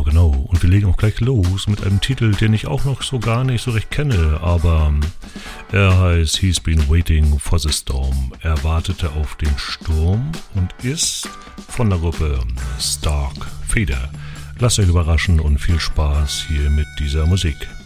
genau. Und wir legen auch gleich los mit einem Titel, den ich auch noch so gar nicht so recht kenne, aber er heißt He's Been Waiting for the Storm. Er wartete auf den Sturm und ist von der Gruppe Stark Feeder. Lasst euch überraschen und viel Spaß hier mit dieser Musik.